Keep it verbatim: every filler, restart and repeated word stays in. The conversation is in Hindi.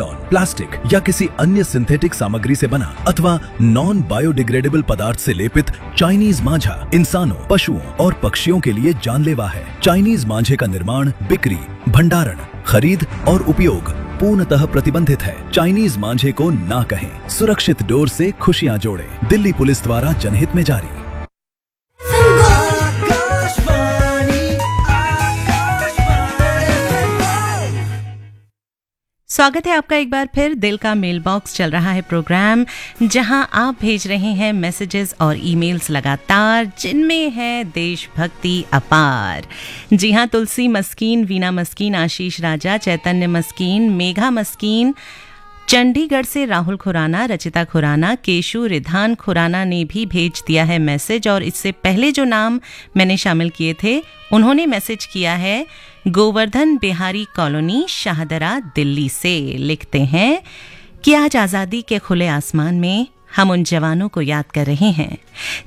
नायलॉन, प्लास्टिक या किसी अन्य सिंथेटिक सामग्री से बना अथवा नॉन बायोडिग्रेडेबल पदार्थ से लेपित चाइनीज मांझा इंसानों, पशुओं और पक्षियों के लिए जानलेवा है। चाइनीज मांझे का निर्माण, बिक्री, भंडारण, खरीद और उपयोग पूर्णतः प्रतिबंधित है। चाइनीज मांझे को ना कहें। सुरक्षित डोर से खुशियां जोड़ें। दिल्ली पुलिस द्वारा जनहित में जारी। स्वागत है आपका एक बार फिर। दिल का मेल बॉक्स चल रहा है प्रोग्राम, जहां आप भेज रहे हैं मैसेजेस और ईमेल्स लगातार, जिनमें है देशभक्ति अपार। जी हां, तुलसी मस्कीन, वीना मस्कीन, आशीष राजा, चैतन्य मस्कीन, मेघा मस्कीन, चंडीगढ़ से राहुल खुराना, रचिता खुराना, केशु रिधान खुराना ने भी भेज दिया है मैसेज। और इससे पहले जो नाम मैंने शामिल किए थे, उन्होंने मैसेज किया है गोवर्धन बिहारी कॉलोनी, शाहदरा, दिल्ली से। लिखते हैं कि आज आज़ादी के खुले आसमान में हम उन जवानों को याद कर रहे हैं